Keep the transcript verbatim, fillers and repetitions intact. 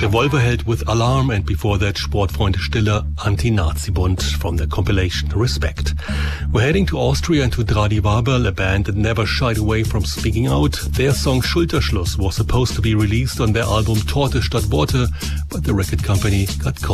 Revolverheld with Alarm, and before that Sportfreunde Stiller, Anti-Nazi-Bund from the compilation Respect. We're heading to Austria and to Dradi Wabel, a band that never shied away from speaking out. Their song Schulterschluss was supposed to be released on their album Torte statt Worte, but the record company got caught